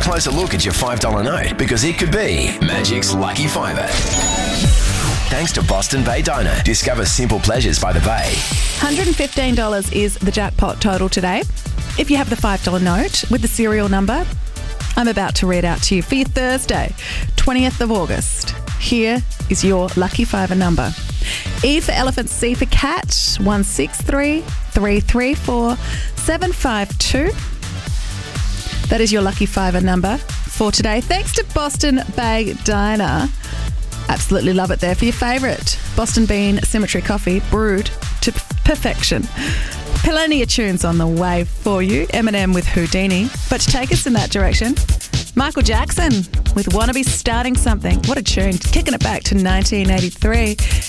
closer look at your $5 note because it could be Magic's Lucky Fiver. Thanks to Boston Bay Diner. Discover simple pleasures by the Bay. $115 is the jackpot total today. If you have the $5 note with the serial number, I'm about to read out to you for your Thursday, 20th of August. Here is your Lucky Fiver number. E for elephant, C for cat, 163-334-752. That is your Lucky Fiver number for today. Thanks to Boston Bay Diner. Absolutely love it there for your favourite Boston Bean Symmetry coffee, brewed to perfection. Plenty of tunes on the way for you. Eminem with Houdini. But to take us in that direction, Michael Jackson with Wanna Be Starting Something. What a tune. Kicking it back to 1983.